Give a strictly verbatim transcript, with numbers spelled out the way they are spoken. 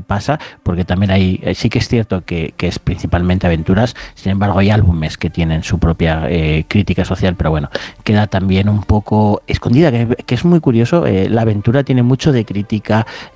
pasa, porque también hay, sí que es cierto que, que es principalmente aventuras, sin embargo hay álbumes que tienen su propia eh, crítica social, pero bueno, queda también un poco escondida, que, que es muy curioso. Eh, la aventura tiene mucho de crítica